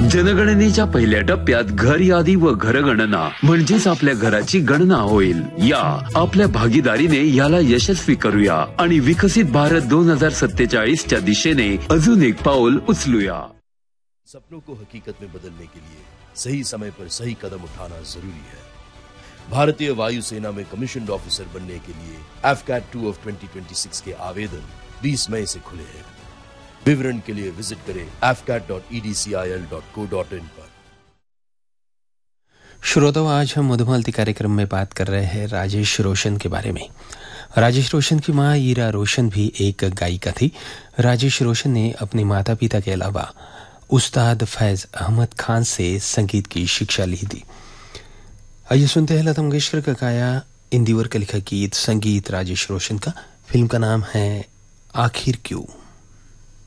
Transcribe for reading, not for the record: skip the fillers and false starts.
जनगणनेच्या पहिल्या टप्प्यात घर यादी व घरगणना म्हणजेच आपल्या घराची गणना होईल. या आपल्या भागीदारीने याला यशस्वी करूया आणि विकसित भारत 2047च्या दिशेने अजून एक पाऊल उचलूया. सपनों को हकीकत में बदलने के लिए सही समय पर सही कदम उठाना जरूरी है. भारतीय वायुसेना में कमीशन्ड ऑफिसर बनने के लिए AFCAT 2 of 2026 के आवेदन 20 मई से खुले हैं. विवरण के लिए विजिट करें afcat.edcil.co.in पर. श्रोताओं, आज हम मधुमालती कार्यक्रम में बात कर रहे हैं राजेश रोशन के बारे में. राजेश रोशन की मां ईरा रोशन भी एक गायिका थी. राजेश रोशन ने अपने माता पिता के अलावा उस्ताद फैज अहमद खान से संगीत की शिक्षा ली थी. आइए सुनते हैं लता मंगेशकर का गाया इंदिवर का लिखा गीत, संगीत राजेश रोशन का. फिल्म का नाम है आखिर क्यों.